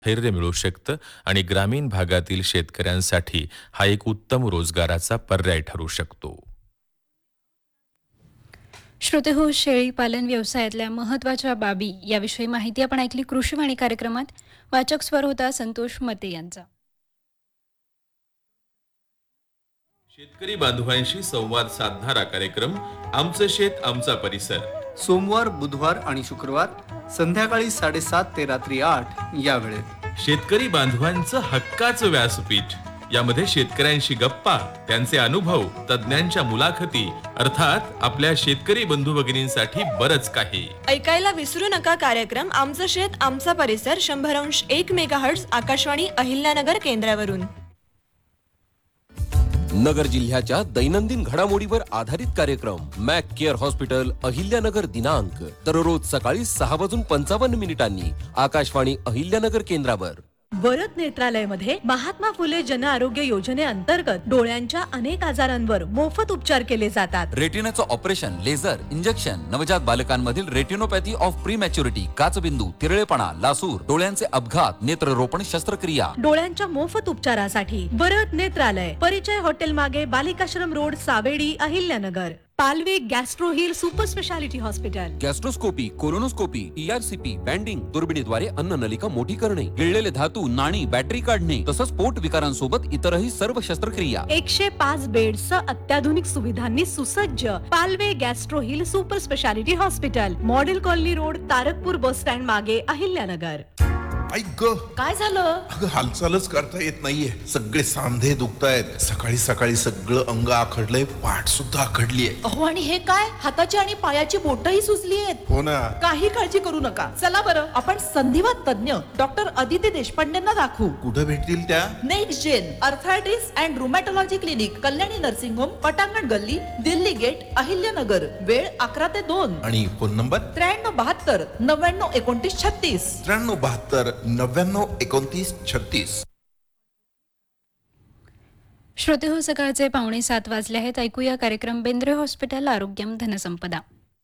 धैर्य मिळू शकतं आणि ग्रामीण भागातील शेतकऱ्यांसाठी हा एक उत्तम रोजगाराचा पर्याय ठरू शकतो. श्रोतेहो, शेळी पालन व्यवसायातल्या महत्त्वाच्या बाबी याविषयी माहिती आपण ऐकली कृषीवाणी कार्यक्रमात. वाचक स्वर होता संतोष मते यांचा. शेतकरी बांधवांशी संवाद साधणारा कार्यक्रम आमचं शेत आमचा परिसर सोमवार, बुधवार आणि शुक्रवार संध्याकाळी 7:30 ते रात्री 8 या वेळेत. शेतकरी बांधवांचं हक्काचं व्यासपीठ. यामध्ये शेतकऱ्यांशी गप्पा, त्यांचे अनुभव, तज्ञांच्या मुलाखती, अर्थात आपल्या शेतकरी बंधू भगिनींसाठी बरंच काही. ऐकायला विसरू नका कार्यक्रम आमचं शेत आमचा परिसर 100.1 मेगाहर्ट्झ आकाशवाणी अहिल्यानगर केंद्रावरून. नगर जिल्ह्याच्या दैनंदिन घडामोडीवर आधारित कार्यक्रम मॅक केअर हॉस्पिटल अहिल्यानगर दिनांक दररोज सकाळी 6:55 आकाशवाणी अहिल्यानगर केंद्रावर. वरद नेत्रालयमध्ये महात्मा फुले जन आरोग्य योजनेअंतर्गत डोळ्यांच्या अनेक आजारांवर मोफत उपचार केले जातात. रेटिनाचं ऑपरेशन, लेझर, इंजेक्शन, नवजात बालकांमधील रेटिनोपॅथी ऑफ प्रीमॅच्युरिटी, काचबिंदू, तिरळेपणा, लासूर, डोळ्यांचे अपघात, नेत्ररोपण शस्त्रक्रिया. डोळ्यांच्या मोफत उपचारासाठी वरद नेत्रालय, परिचय हॉटेल मागे, बालिकाश्रम road, Savedi, Ahilyanagar. Palve gastro hill super speciality hospital. गॅस्ट्रोस्कोपी, colonoscopy, ERCP, banding, दुर्बिणीद्वारे अन्ननलिका मोठी करणे, गिळलेले धातू, नाणी, बॅटरी काढणे, तसंच पोट विकारांसोबत इतरही सर्व शस्त्रक्रिया. 105 बेड्स अत्याधुनिक सुविधांनी सुसज्ज Palve gastro hill super speciality hospital, model colony road, Tarakpur bus stand मागे, अहिल्यानगर. ऐक ग, काय झालं? अगं हालचालच करता येत नाहीये. सगळे सांधे दुखतायत. सकाळी सकाळी सगळं अंग आखडलंय, पाठ सुद्धा आखडलीये. अहो, आणि हे काय? हाताची आणि पायाची बोटही सुजली आहेत. हो ना. काही काळजी करू नका. चला बरं, आपण संधिवात तज्ञ डॉक्टर अदिती देशपांडेंना दाखवू. कुठं भेटतील त्या? Next gen arthritis and रुमॅटॉलॉजी clinic, Kalyani nursing home, पटांगण गल्ली, दिल्ली गेट, अहिल्यानगर. वेळ 11 ते 2. आणि फोन नंबर 7372 99 29 36. 9372 99 29 36. श्रोतेहो, सकाळचे 6:45 वाजले आहेत. ऐकूया कार्यक्रम बेंद्रे हॉस्पिटल आरोग्यम धनसंपदा.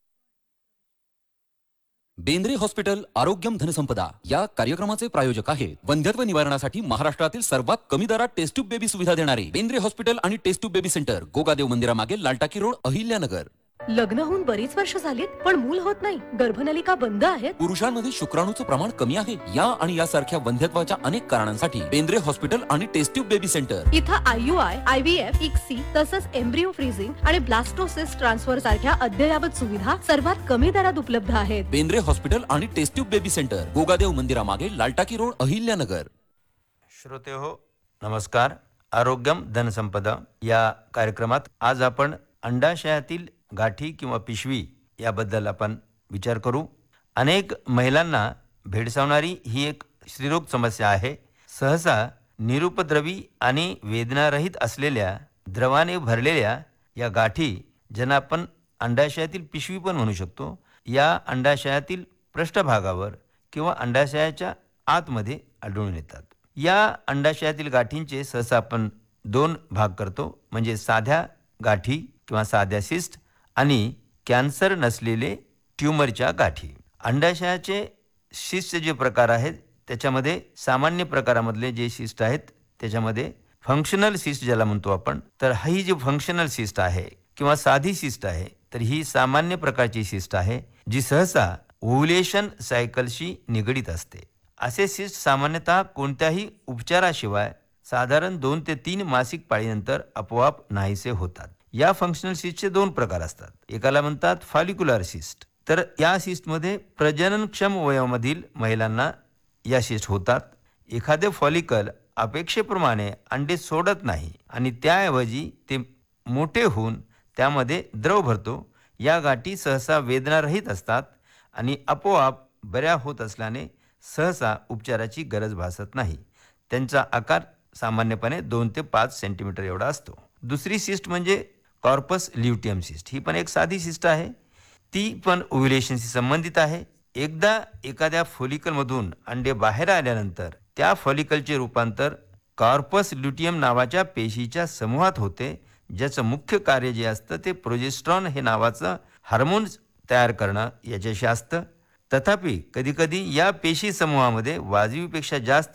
बेंद्रे हॉस्पिटल आरोग्यम धनसंपदा या कार्यक्रमाचे प्रायोजक आहेत वंध्यत्व निवारणासाठी महाराष्ट्रातील सर्वात कमी दरात टेस्ट ट्यूब बेबी सुविधा देणारे बेंद्रे हॉस्पिटल आणि taste tube baby centre, Gogadev मंदिरामागे, लालटाकी road, Ahilyanagar. लग्न होऊन बरीच वर्ष झालीत पण मूल होत नाही. गर्भनलिका बंद आहेत. पुरुषांमध्ये शुक्राणूचं प्रमाण कमी आहे. या आणि यासारख्या वंध्यत्वाच्या अनेक कारणांसाठी बेंद्रे हॉस्पिटल आणि टेस्ट ट्यूब बेबी सेंटर इथं IUI, IVF, ICSI तसंच एम्ब्रिओ फ्रीजिंग आणि ब्लास्टोसिस ट्रान्सफर सारख्या अद्ययावत सुविधा सर्वात कमी दरात उपलब्ध आहेत. बेंद्रे हॉस्पिटल आणि taste tube baby centre, Gogadev मंदिरामागे, लालटाकी road, Ahilyanagar. श्रोते हो, नमस्कार. आरोग्यम धनसंपदा या कार्यक्रमात आज आपण अंडाशयातील गाठी किंवा पिशवी याबद्दल आपण विचार करू. अनेक महिलांना भेडसावणारी ही एक स्त्रीरोग समस्या आहे. सहसा निरुपद्रवी आणि वेदनारहित असलेल्या द्रवाने भरलेल्या या गाठी, ज्यांना आपण अंडाशयातील पिशवी पण म्हणू शकतो, या अंडाशयातील पृष्ठभागावर किंवा अंडाशयाच्या आतमध्ये आढळून येतात. या अंडाशयातील गाठींचे सहसा आपण 2 भाग करतो, म्हणजे साध्या गाठी किंवा साध्या सिस्ट आणि कॅन्सर नसलेले ट्यूमरच्या गाठी. अंडाशयाचे सिस्टचे जे प्रकार आहेत त्याच्यामध्ये सामान्य प्रकारामधले जे सिस्ट आहेत त्याच्यामध्ये फंक्शनल सिस्ट ज्याला म्हणतो आपण, तर ही जी फंक्शनल सिस्ट आहे किंवा साधी सिस्ट आहे, तर ही सामान्य प्रकारची सिस्ट आहे जी सहसा ओव्युलेशन सायकलशी निगडीत असते. असे सिस्ट सामान्यतः कोणत्याही उपचाराशिवाय साधारण 2 ते 3 मासिक पाळीनंतर आपोआप नाहीसे होतात. या फंक्शनल सिस्टचे 2 प्रकार असतात. एकाला म्हणतात फॉलिक्युलर सिस्ट. तर या सिस्टमध्ये प्रजननक्षम वयोमधील महिलांना या सिस्ट होतात. एखादे फॉलिकल अपेक्षेप्रमाणे अंडे सोडत नाही आणि त्याऐवजी ते मोठे होऊन त्यामध्ये द्रव भरतो. या गाठी सहसा वेदनारहित असतात आणि आपोआप बऱ्या होत असल्याने सहसा उपचाराची गरज भासत नाही. त्यांचा आकार सामान्यपणे 2 ते 5 सेंटीमीटर एवढा असतो. दुसरी सिस्ट म्हणजे कॉर्पस ल्युटियम सिस्ट. ही पण एक साधी सिस्ट आहे. ती पण ओव्युलेशनशी संबंधित आहे. एकदा एखाद्या फॉलिकलमधून अंडे बाहेर आल्यानंतर त्या फॉलिकलचे रूपांतर कॉर्पस ल्युटियम नावाच्या पेशीच्या समूहात होते, ज्याचं मुख्य कार्य जे असतं ते प्रोजेस्ट्रॉन हे नावाचं हार्मोन तयार करणं याच्याशी असतं. तथापि कधीकधी या पेशी समूहामध्ये वाजवीपेक्षा जास्त